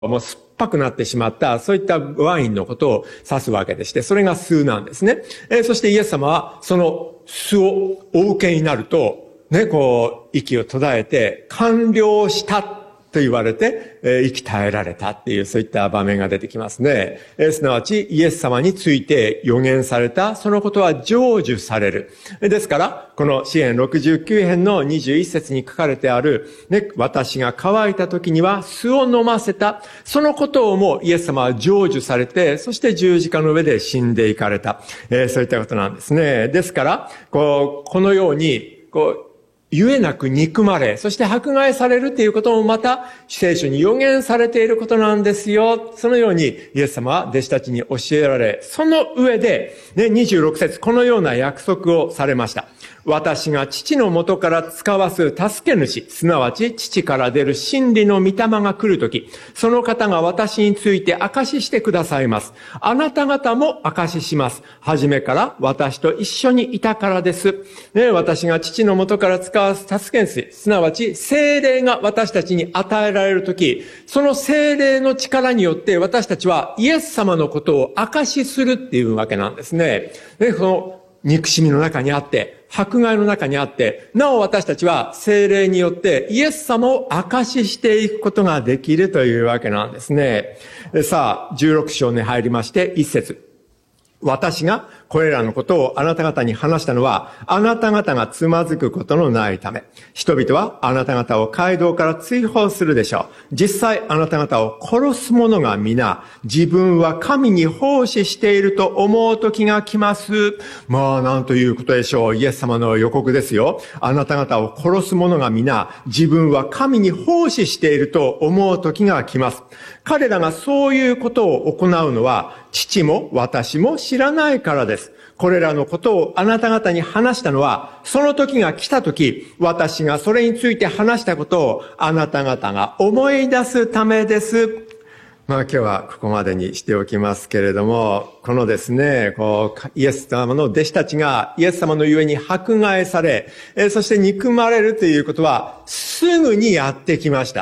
もう酸っぱくなってしまった、そういったワインのことを指すわけでして、それが酢なんですね。そしてイエス様は、その酢をお受けになると、息を途絶えて、完了したと言われて、息絶えられたっていう、そういった場面が出てきますね。すなわち、イエス様について予言された、そのことは成就される。ですから、この詩編69編の21節に書かれてある、私が乾いた時には酢を飲ませた。そのことをもイエス様は成就されて、そして十字架の上で死んでいかれた。そういったことなんですね。ですから、このように、ゆえなく憎まれ、そして迫害されるということもまた聖書に予言されていることなんですよ。そのようにイエス様は弟子たちに教えられ、その上で、26節、このような約束をされました。私が父の元から使わす助け主、すなわち父から出る真理の御霊が来るとき、その方が私について証ししてくださいます。あなた方も証しします。初めから私と一緒にいたからです。私が父の元から使わす助け主、すなわち聖霊が私たちに与えられるとき、その聖霊の力によって私たちはイエス様のことを証しするっていうわけなんですね。この憎しみの中にあって、迫害の中にあって、なお私たちは聖霊によってイエス様を証ししていくことができるというわけなんですね。さあ、16章に入りまして、1節。私がこれらのことをあなた方に話したのは、あなた方がつまずくことのないため。人々はあなた方を街道から追放するでしょう。実際あなた方を殺す者が皆、自分は神に奉仕していると思う時が来ます。なんということでしょう。イエス様の予告ですよ。あなた方を殺す者が皆、自分は神に奉仕していると思う時が来ます。彼らがそういうことを行うのは、父も私も知らないからです。これらのことをあなた方に話したのは、その時が来た時、私がそれについて話したことをあなた方が思い出すためです。今日はここまでにしておきますけれども、このですね、イエス様の弟子たちがイエス様のゆえに迫害され、そして憎まれるということはすぐにやってきました。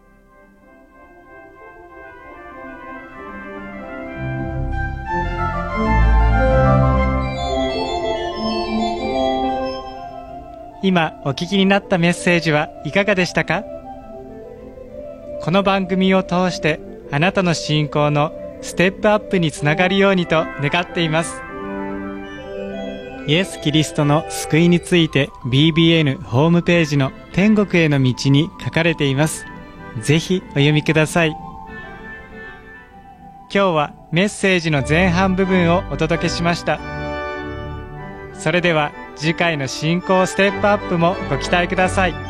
今お聞きになったメッセージはいかがでしたか？この番組を通してあなたの信仰のステップアップにつながるようにと願っています。イエス・キリストの救いについて BBN ホームページの天国への道に書かれています。ぜひお読みください。今日はメッセージの前半部分をお届けしました。それでは次回の信仰ステップアップもご期待ください。